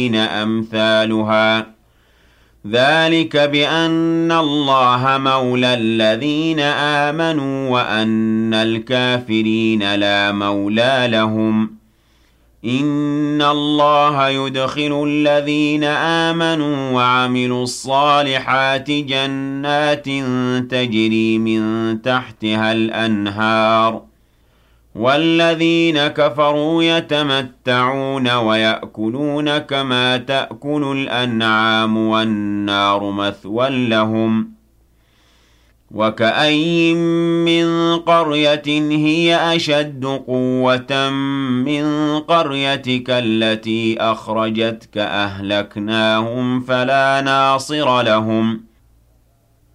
أمثالها ذلك بأن الله مولى الذين آمنوا وأن الكافرين لا مولى لهم إن الله يدخل الذين آمنوا وعملوا الصالحات جنات تجري من تحتها الأنهار والذين كفروا يتمتعون ويأكلون كما تأكل الأنعام والنار مثوى لهم وكأين من قرية هي أشد قوة من قريتك التي أخرجتك أهلكناهم فلا ناصر لهم